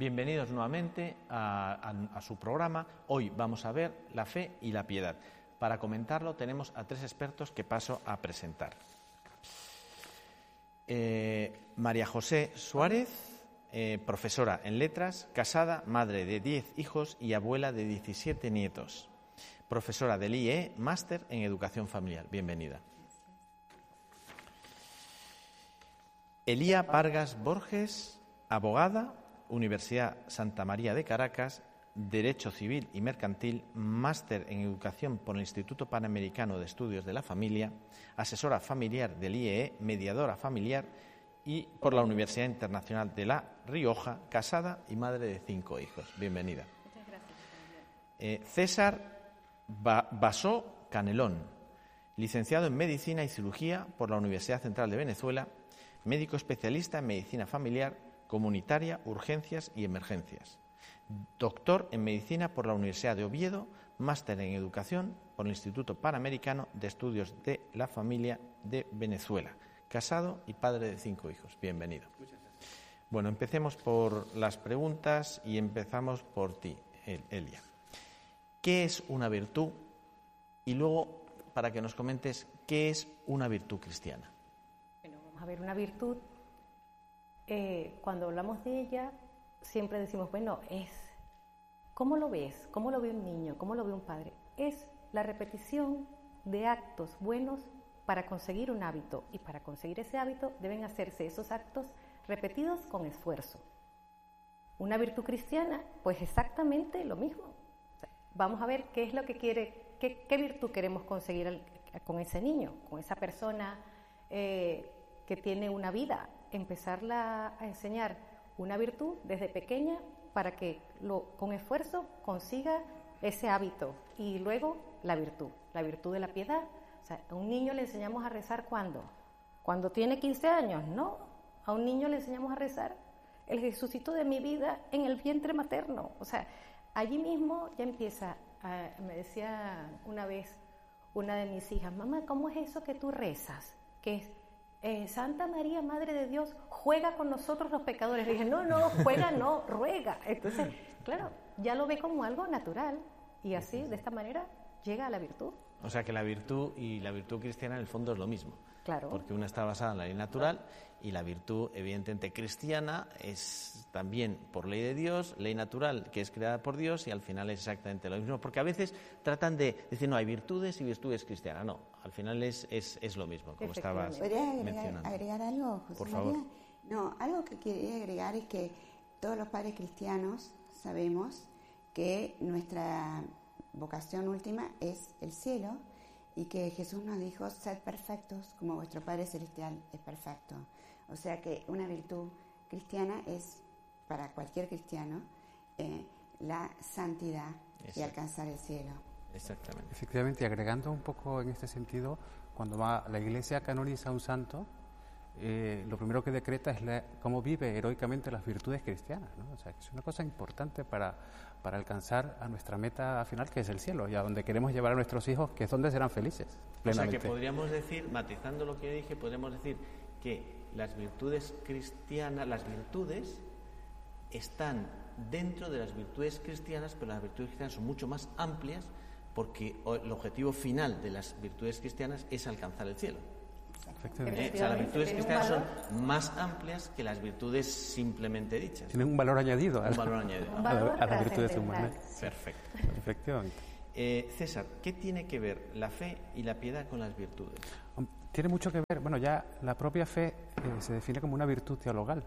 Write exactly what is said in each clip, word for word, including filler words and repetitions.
Bienvenidos nuevamente a, a, a su programa. Hoy vamos a ver la fe y la piedad. Para comentarlo tenemos a tres expertos que paso a presentar. Eh, María José Suárez, eh, profesora en letras, casada, madre de diez hijos y abuela de diecisiete nietos. Profesora del I E, máster en educación familiar. Bienvenida. Elía Vargas Borges, abogada, Universidad Santa María de Caracas, Derecho Civil y Mercantil, máster en Educación por el Instituto Panamericano de Estudios de la Familia, asesora familiar del I E E, mediadora familiar y por la Universidad Internacional de La Rioja, casada y madre de cinco hijos. Bienvenida. Muchas gracias. Eh, César ba Basó Canelón, licenciado en Medicina y Cirugía por la Universidad Central de Venezuela, médico especialista en Medicina Familiar, Comunitaria, Urgencias y Emergencias. Doctor en Medicina por la Universidad de Oviedo, máster en Educación por el Instituto Panamericano de Estudios de la Familia de Venezuela. Casado y padre de cinco hijos. Bienvenido. Bueno, empecemos por las preguntas y empezamos por ti, Elia. ¿Qué es una virtud? Y luego, para que nos comentes, ¿qué es una virtud cristiana? Bueno, vamos a ver, una virtud, eh, cuando hablamos de ella, siempre decimos, bueno, es, ¿cómo lo ves? ¿Cómo lo ve un niño? ¿Cómo lo ve un padre? Es la repetición de actos buenos para conseguir un hábito, y para conseguir ese hábito deben hacerse esos actos repetidos con esfuerzo. Una virtud cristiana, pues exactamente lo mismo. Vamos a ver qué es lo que quiere, qué, qué virtud queremos conseguir al, con ese niño, con esa persona eh, que tiene una vida, empezarla a enseñar una virtud desde pequeña para que lo, con esfuerzo consiga ese hábito, y luego la virtud, la virtud de la piedad. O sea, a un niño le enseñamos a rezar ¿cuándo? Cuando tiene quince años, no. A un niño le enseñamos a rezar el Jesucito de mi vida en el vientre materno. O sea, allí mismo ya empieza, a, me decía una vez una de mis hijas, mamá, ¿cómo es eso que tú rezas? Que es, eh, Santa María, Madre de Dios, juega con nosotros los pecadores. Le dije, no, no, juega no, ruega. Entonces, claro, ya lo ve como algo natural, y así, de esta manera, llega a la virtud. O sea que la virtud y la virtud cristiana en el fondo es lo mismo. Claro. Porque una está basada en la ley natural y la virtud evidentemente cristiana es también por ley de Dios, ley natural que es creada por Dios, y al final es exactamente lo mismo. Porque a veces tratan de decir, no, hay virtudes y virtudes cristianas. No, al final es, es, es lo mismo, como estabas mencionando. ¿Podrías agregar, agregar algo, José Por María? favor. No, algo que quería agregar es que todos los padres cristianos sabemos que nuestra vocación última es el cielo, y que Jesús nos dijo, sed perfectos como vuestro Padre Celestial es perfecto. O sea que una virtud cristiana es, para cualquier cristiano, eh, la santidad. Exacto. Y alcanzar el cielo. Exactamente. Efectivamente, y agregando un poco en este sentido, cuando va la Iglesia canoniza a un santo, eh, lo primero que decreta es la, cómo vive heroicamente las virtudes cristianas, ¿no? O sea, que es una cosa importante para, para alcanzar a nuestra meta final, que es el cielo, y a donde queremos llevar a nuestros hijos, que es donde serán felices, plenamente. O sea, que podríamos decir, matizando lo que yo dije, podríamos decir que las virtudes cristianas, las virtudes están dentro de las virtudes cristianas, pero las virtudes cristianas son mucho más amplias, porque el objetivo final de las virtudes cristianas es alcanzar el cielo. Efectivamente. Eh, o sea, las virtudes cristianas son más amplias que las virtudes simplemente dichas. Tienen un valor añadido, un valor añadido. Un valor a, a las virtudes humanas. Perfecto. Efectivamente. Eh, César, ¿qué tiene que ver la fe y la piedad con las virtudes? Tiene mucho que ver, bueno, ya la propia fe eh, se define como una virtud teologal.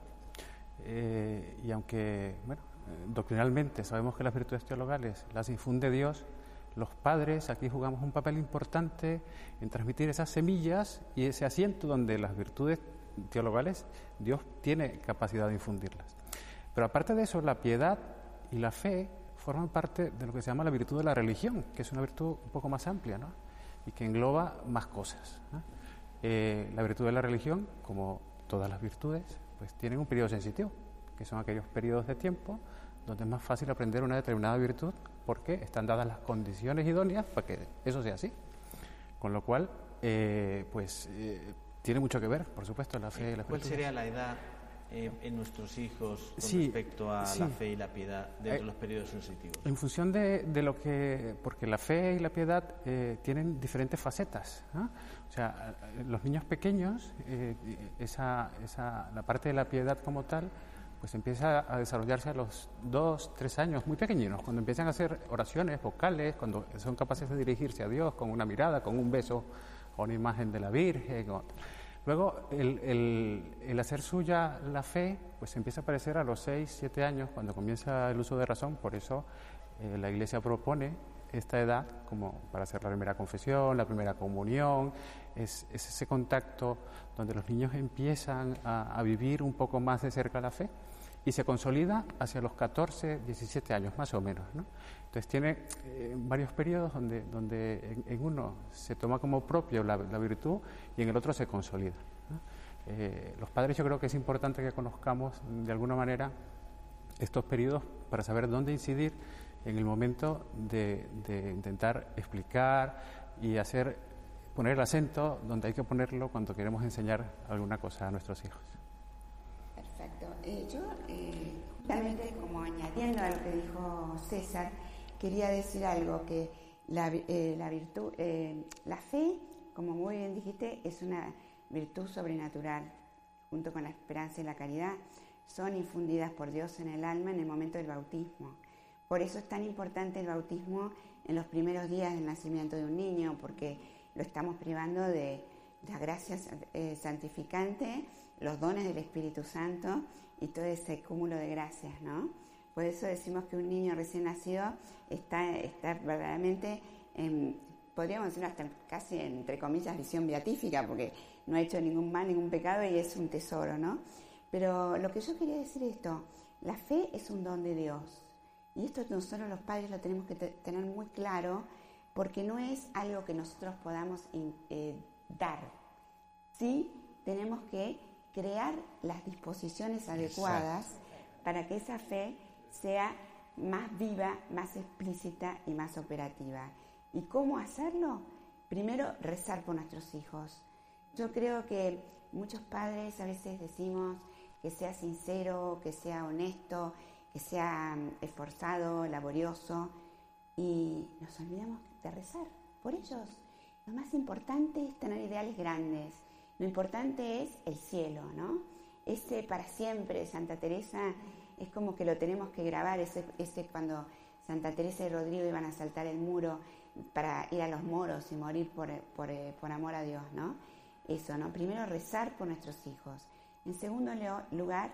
Eh, y aunque, bueno, eh, doctrinalmente sabemos que las virtudes teologales las infunde Dios, los padres aquí jugamos un papel importante en transmitir esas semillas y ese asiento donde las virtudes teologales Dios tiene capacidad de infundirlas. Pero aparte de eso, la piedad y la fe forman parte de lo que se llama la virtud de la religión, que es una virtud un poco más amplia, ¿no? Y que engloba más cosas, ¿no? Eh, la virtud de la religión, como todas las virtudes, pues tienen un periodo sensitivo, que son aquellos periodos de tiempo donde es más fácil aprender una determinada virtud porque están dadas las condiciones idóneas para que eso sea así. Con lo cual, eh, pues eh, tiene mucho que ver, por supuesto, la fe y la virtud. ¿Cuál sería la edad eh, en nuestros hijos con sí, respecto a sí. la fe y la piedad dentro Eh, de los periodos sensitivos? En función de, de lo que... Porque la fe y la piedad eh, tienen diferentes facetas, ¿no? O sea, los niños pequeños, eh, esa, esa, la parte de la piedad como tal, pues empieza a desarrollarse a los dos, tres años, muy pequeñinos, cuando empiezan a hacer oraciones vocales, cuando son capaces de dirigirse a Dios con una mirada, con un beso, o una imagen de la Virgen. O... Luego, el, el, el hacer suya la fe, pues empieza a aparecer a los seis, siete años, cuando comienza el uso de razón. Por eso eh, la Iglesia propone esta edad como para hacer la primera confesión, la primera comunión. Es, es ese contacto donde los niños empiezan a, a vivir un poco más de cerca la fe, y se consolida hacia los catorce, diecisiete años, más o menos, ¿no? Entonces tiene eh, varios periodos donde, donde en, en uno se toma como propio la, la virtud y en el otro se consolida, ¿no? Eh, los padres, yo creo que es importante que conozcamos de alguna manera estos periodos para saber dónde incidir en el momento de, de intentar explicar y hacer, poner el acento donde hay que ponerlo cuando queremos enseñar alguna cosa a nuestros hijos. Perfecto. Eh, yo, eh, justamente como añadiendo a lo que dijo César, quería decir algo, que la, eh, la virtud, eh, la fe, como muy bien dijiste, es una virtud sobrenatural, junto con la esperanza y la caridad, son infundidas por Dios en el alma en el momento del bautismo. Por eso es tan importante el bautismo en los primeros días del nacimiento de un niño, porque lo estamos privando de la gracia eh, santificante, los dones del Espíritu Santo y todo ese cúmulo de gracias, ¿no? Por eso decimos que un niño recién nacido está, está verdaderamente, en, podríamos decirlo hasta casi entre comillas, visión beatífica, porque no ha hecho ningún mal, ningún pecado y es un tesoro, ¿no? Pero lo que yo quería decir es esto, la fe es un don de Dios. Y esto nosotros los padres lo tenemos que te- tener muy claro, porque no es algo que nosotros podamos in, eh, dar. Sí tenemos que crear las disposiciones adecuadas Exacto. para que esa fe sea más viva, más explícita y más operativa. ¿Y cómo hacerlo? Primero, rezar por nuestros hijos. Yo creo que muchos padres a veces decimos que sea sincero, que sea honesto, que sea esforzado, laborioso, y nos olvidamos de rezar por ellos. Lo más importante es tener ideales grandes. Lo importante es el cielo, ¿no? Ese para siempre, Santa Teresa, es como que lo tenemos que grabar, ese, ese cuando Santa Teresa y Rodrigo iban a saltar el muro para ir a los moros y morir por, por, por amor a Dios, ¿no? Eso, ¿no? Primero rezar por nuestros hijos. En segundo lugar,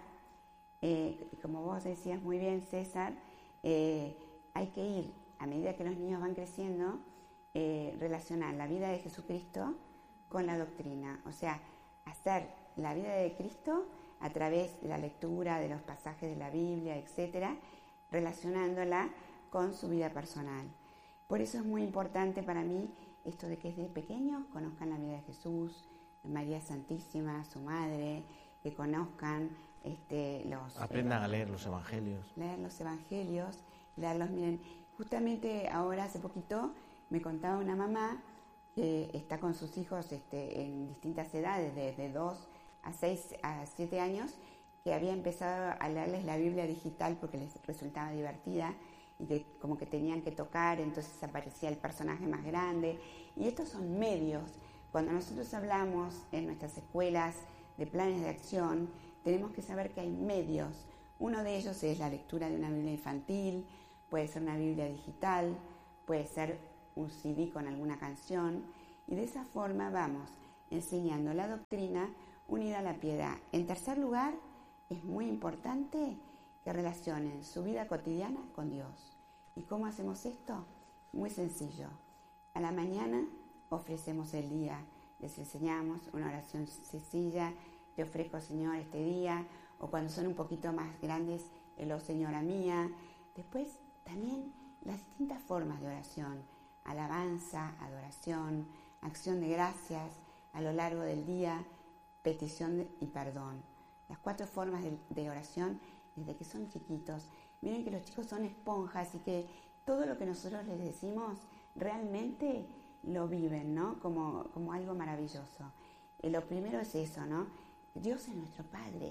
eh, como vos decías muy bien, César, eh, hay que ir, a medida que los niños van creciendo, eh, relacionar la vida de Jesucristo con la doctrina, o sea, hacer la vida de Cristo a través de la lectura de los pasajes de la Biblia, etcétera, relacionándola con su vida personal. Por eso es muy importante para mí esto de que desde pequeños conozcan la vida de Jesús, de María Santísima, su madre, que conozcan este, los... Aprendan eh, a leer los evangelios. Leer los evangelios, leerlos, miren, justamente ahora hace poquito me contaba una mamá que está con sus hijos este, en distintas edades, desde dos a seis a siete años, que había empezado a leerles la Biblia digital porque les resultaba divertida y que como que tenían que tocar, entonces aparecía el personaje más grande. Y estos son medios. Cuando nosotros hablamos en nuestras escuelas de planes de acción, tenemos que saber que hay medios. Uno de ellos es la lectura de una Biblia infantil, puede ser una Biblia digital, puede ser un C D con alguna canción, y de esa forma vamos enseñando la doctrina unida a la piedad. En tercer lugar, es muy importante que relacionen su vida cotidiana con Dios. ¿Y cómo hacemos esto? Muy sencillo. A la mañana ofrecemos el día, les enseñamos una oración sencilla, te ofrezco, Señor, este día, o cuando son un poquito más grandes, el oh Señora mía. Después también las distintas formas de oración, alabanza, adoración, acción de gracias a lo largo del día, petición de, y perdón. Las cuatro formas de, de oración desde que son chiquitos. Miren que los chicos son esponjas y que todo lo que nosotros les decimos realmente lo viven, ¿no? Como, como algo maravilloso. Eh, lo primero es eso, ¿no? Dios es nuestro Padre.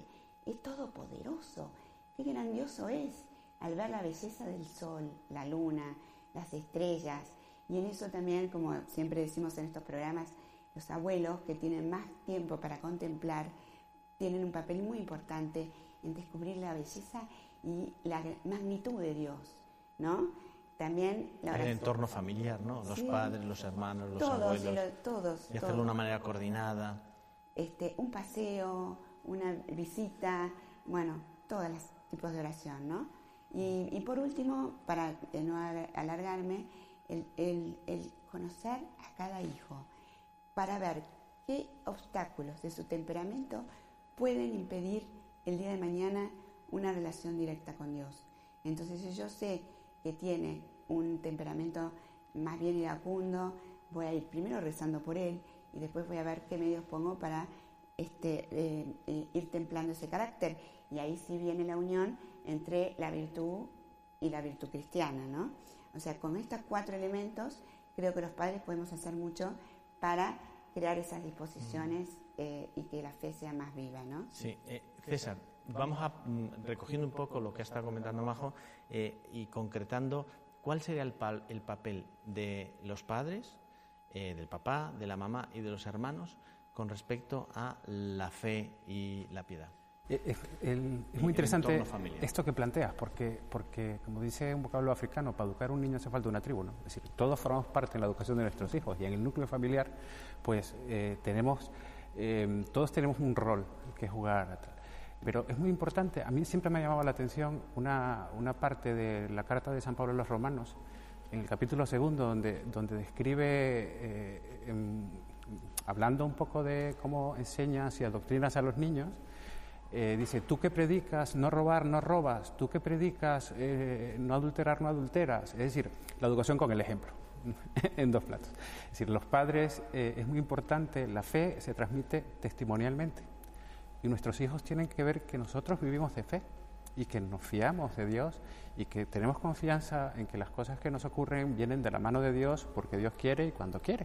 es todopoderoso. Qué grandioso es al ver la belleza del sol, la luna, las estrellas. Y en eso también, como siempre decimos en estos programas, los abuelos que tienen más tiempo para contemplar tienen un papel muy importante en descubrir la belleza y la magnitud de Dios, ¿no? También la el entorno familiar, ¿no? Los sí. padres, los hermanos, los todos, abuelos. Lo, todos. Y hacerlo todos. de una manera coordinada. Este, un paseo, una visita, bueno, todos los tipos de oración, ¿no? Y, y por último, para no alargarme, el, el, el conocer a cada hijo, para ver qué obstáculos de su temperamento pueden impedir el día de mañana una relación directa con Dios. Entonces, si yo sé que tiene un temperamento más bien iracundo, voy a ir primero rezando por él y después voy a ver qué medios pongo para este, eh, eh, ir templando ese carácter. Y ahí sí viene la unión entre la virtud y la virtud cristiana, ¿no? O sea, con estos cuatro elementos creo que los padres podemos hacer mucho para crear esas disposiciones eh, y que la fe sea más viva, ¿no? Sí, eh, César, vamos a mm, recogiendo un poco lo que ha estado comentando Majo eh, y concretando cuál sería el, pa- el papel de los padres, eh, del papá, de la mamá y de los hermanos con respecto a la fe y la piedad. Es, el, es muy interesante esto que planteas, porque, porque, como dice un vocablo africano, para educar a un niño hace falta una tribu, ¿no? Es decir, todos formamos parte en la educación de nuestros hijos y en el núcleo familiar, pues eh, tenemos, eh, todos tenemos un rol que jugar. Pero es muy importante, a mí siempre me ha llamado la atención una, una parte de la carta de San Pablo a los Romanos, en el capítulo segundo, donde, donde describe, eh, en, hablando un poco de cómo enseñas y adoctrinas a los niños. Eh, dice, tú que predicas no robar, no robas, tú que predicas eh, no adulterar, no adulteras. Es decir, la educación con el ejemplo, en dos platos. Es decir, los padres, eh, es muy importante, la fe se transmite testimonialmente. Y nuestros hijos tienen que ver que nosotros vivimos de fe y que nos fiamos de Dios y que tenemos confianza en que las cosas que nos ocurren vienen de la mano de Dios porque Dios quiere y cuando quiere.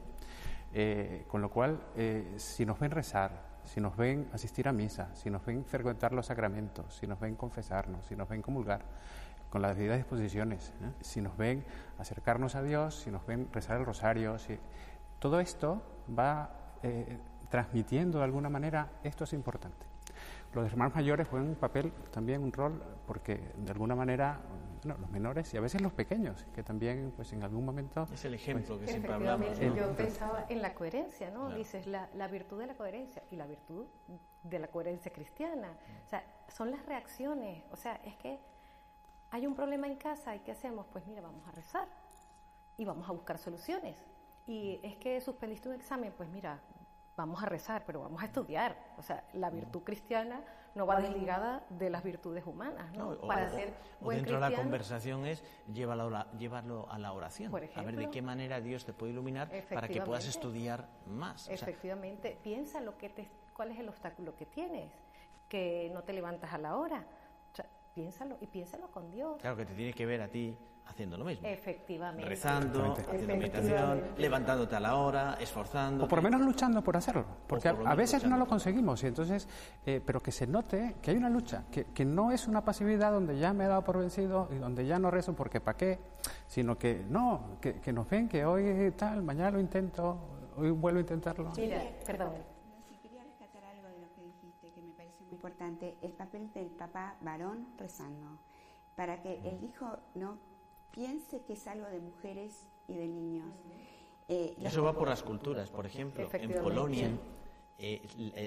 Eh, con lo cual, eh, si nos ven rezar, si nos ven asistir a misa, si nos ven frecuentar los sacramentos, si nos ven confesarnos, si nos ven comulgar con las debidas disposiciones, ¿eh? si nos ven acercarnos a Dios, si nos ven rezar el rosario, si... todo esto va eh, transmitiendo de alguna manera, esto es importante. Los hermanos mayores juegan un papel, también un rol, porque de alguna manera, bueno, los menores y a veces los pequeños, que también pues en algún momento... Es el ejemplo pues, que siempre hablamos, ¿no? ¿no? Yo pensaba en la coherencia, ¿no? Claro. Dices, la, la virtud de la coherencia y la virtud de la coherencia cristiana. O sea, son las reacciones. O sea, es que hay un problema en casa y ¿qué hacemos? Pues mira, vamos a rezar y vamos a buscar soluciones. Y es que suspendiste un examen, pues mira, vamos a rezar, pero vamos a estudiar. O sea, la virtud cristiana no va desligada de las virtudes humanas, ¿no? No, o, Para o, ser o buen dentro de la cristiano, conversación es llévalo, llevarlo a la oración, por ejemplo, a ver de qué manera Dios te puede iluminar para que puedas estudiar más. Efectivamente, o sea, piensa lo que te, cuál es el obstáculo que tienes, que no te levantas a la hora. O sea, piénsalo y piénsalo con Dios. Claro que te tiene que ver a ti haciendo lo mismo. Efectivamente. Rezando, haciendo meditación, levantándote a la hora, esforzando. O por lo menos luchando por hacerlo, porque por a, a veces luchando. No lo conseguimos, y entonces, eh, pero que se note que hay una lucha, que, que no es una pasividad donde ya me he dado por vencido y donde ya no rezo porque para qué, sino que no, que, que nos ven que hoy tal, mañana lo intento, hoy vuelvo a intentarlo. Mira, perdón. Si quería rescatar algo de lo que dijiste, que me parece muy importante, el papel del papá varón rezando, para que el hijo no piense que es algo de mujeres y de niños. Eh, Eso va por las culturas. Por ejemplo, en Polonia, eh,